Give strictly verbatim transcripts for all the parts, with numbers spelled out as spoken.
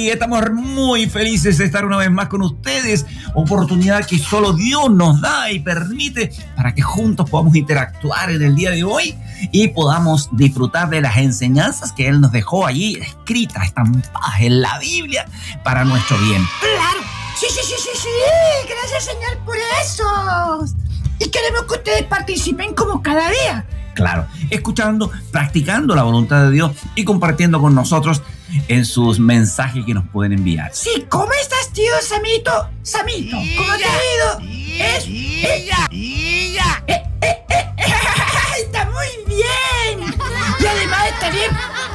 sí, estamos muy felices de estar una vez más con ustedes. Oportunidad que solo Dios nos da y permite para que juntos podamos interactuar en el día de hoy y podamos disfrutar de las enseñanzas que Él nos dejó allí, escritas, estampadas en la Biblia para nuestro bien. ¡Claro! ¡Sí, sí, sí, sí, sí! ¡Gracias, Señor, por eso! Y queremos que ustedes participen como cada día. Claro, escuchando, practicando la voluntad de Dios y compartiendo con nosotros en sus mensajes que nos pueden enviar. Sí, ¿cómo estás, tío Samito? Samito, ¿cómo te ha ido? Es, eh, eh, eh, eh, eh, está muy bien. Y además está bien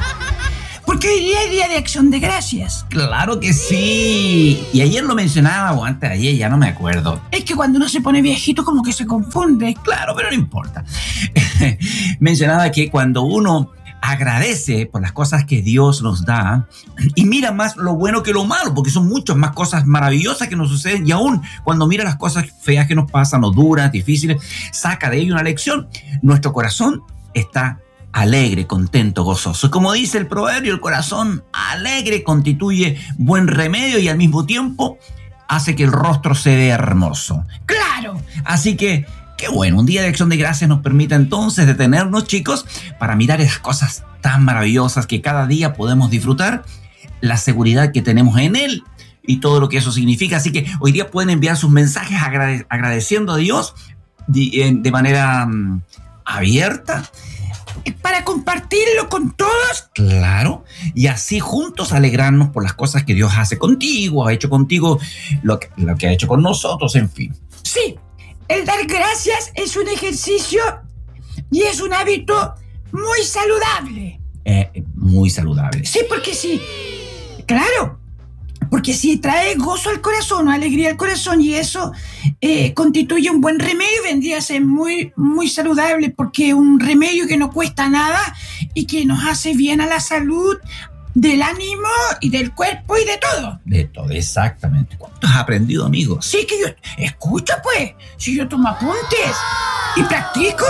porque hoy día es Día de Acción de Gracias. ¡Claro que sí! Y ayer lo mencionaba, o antes de ayer, ya no me acuerdo. Es que cuando uno se pone viejito como que se confunde. Claro, pero no importa. Mencionaba que cuando uno agradece por las cosas que Dios nos da y mira más lo bueno que lo malo, porque son muchas más cosas maravillosas que nos suceden, y aún cuando mira las cosas feas que nos pasan, o duras, difíciles, saca de ello una lección, nuestro corazón está alegre, contento, gozoso. Como dice el proverbio, el corazón alegre constituye buen remedio y al mismo tiempo hace que el rostro se vea hermoso. ¡Claro! Así que, qué bueno, un día de acción de gracias nos permite entonces detenernos, chicos, para mirar esas cosas tan maravillosas que cada día podemos disfrutar, la seguridad que tenemos en Él y todo lo que eso significa. Así que hoy día pueden enviar sus mensajes agrade- agradeciendo a Dios de, de manera um, abierta, para compartirlo con todos. Claro, y así juntos alegrarnos por las cosas que Dios hace contigo, ha hecho contigo, lo que, lo que ha hecho con nosotros, en fin. Sí, el dar gracias es un ejercicio y es un hábito muy saludable. Eh, muy saludable. Sí, porque sí, claro, porque si trae gozo al corazón, alegría al corazón, y eso eh, constituye un buen remedio, vendría a ser muy, muy saludable, porque un remedio que no cuesta nada y que nos hace bien a la salud del ánimo y del cuerpo y de todo. De todo, exactamente. ¿Cuánto has aprendido, amigo? Sí, que yo... Escucha, pues, si yo tomo apuntes y practico.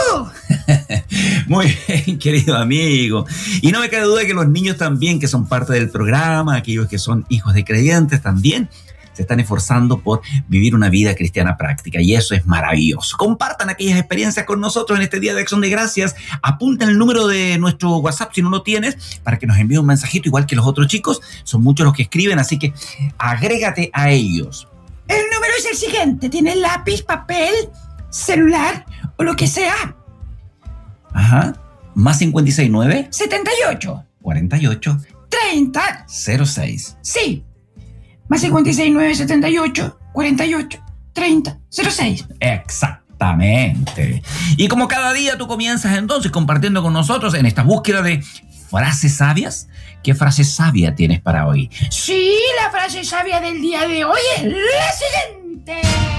Muy bien, querido amigo. Y no me cabe duda que los niños también, que son parte del programa, aquellos que son hijos de creyentes también, se están esforzando por vivir una vida cristiana práctica, y eso es maravilloso. Compartan aquellas experiencias con nosotros en este Día de Acción de Gracias. Apunta el número de nuestro WhatsApp si no lo tienes, para que nos envíe un mensajito, igual que los otros chicos. Son muchos los que escriben, así que agrégate a ellos. El número es el siguiente: ¿tienes lápiz, papel, celular o lo que sea? Ajá. Más cincuenta y seis nueve setenta y ocho cuarenta y ocho treinta cero seis. Sí. Más cincuenta y seis nueve setenta y ocho cuarenta y ocho treinta cero seis. Exactamente. Y como cada día tú comienzas entonces compartiendo con nosotros en esta búsqueda de frases sabias, ¿qué frase sabia tienes para hoy? Sí, la frase sabia del día de hoy es la siguiente.